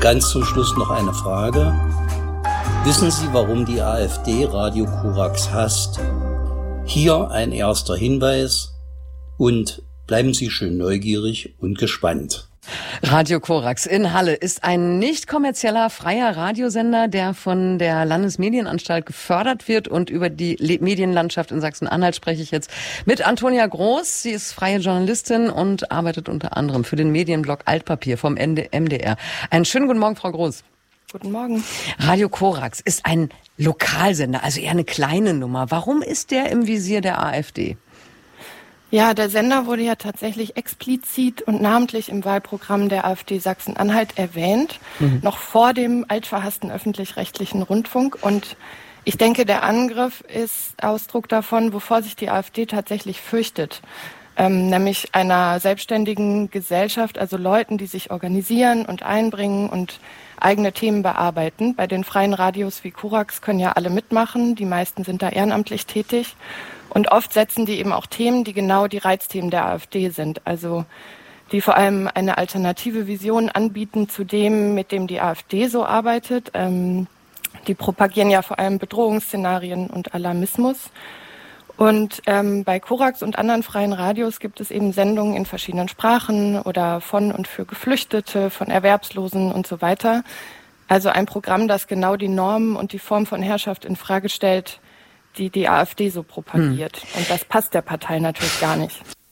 ganz zum Schluss noch eine Frage. Wissen Sie, warum die AfD Radio Korax hasst? Hier ein erster Hinweis und bleiben Sie schön neugierig und gespannt. Radio Korax in Halle ist ein nicht kommerzieller freier Radiosender, der von der Landesmedienanstalt gefördert wird, und über die Medienlandschaft in Sachsen-Anhalt spreche ich jetzt mit Antonia Groß. Sie ist freie Journalistin und arbeitet unter anderem für den Medienblog Altpapier vom MDR. Einen schönen guten Morgen, Frau Groß. Guten Morgen. Radio Korax ist ein Lokalsender, also eher eine kleine Nummer. Warum ist der im Visier der AfD? Ja, der Sender wurde ja tatsächlich explizit und namentlich im Wahlprogramm der AfD Sachsen-Anhalt erwähnt, noch vor dem altverhassten öffentlich-rechtlichen Rundfunk. Und ich denke, der Angriff ist Ausdruck davon, wovor sich die AfD tatsächlich fürchtet. Nämlich einer selbstständigen Gesellschaft, also Leuten, die sich organisieren und einbringen und eigene Themen bearbeiten. Bei den freien Radios wie Korax können ja alle mitmachen, die meisten sind da ehrenamtlich tätig. Und oft setzen die eben auch Themen, die genau die Reizthemen der AfD sind. Also die vor allem eine alternative Vision anbieten zu dem, mit dem die AfD so arbeitet. Die propagieren ja vor allem Bedrohungsszenarien und Alarmismus. Und bei Korax und anderen freien Radios gibt es eben Sendungen in verschiedenen Sprachen oder von und für Geflüchtete, von Erwerbslosen und so weiter. Also ein Programm, das genau die Normen und die Form von Herrschaft in Frage stellt, die AfD so propagiert. Und das passt der Partei natürlich gar nicht.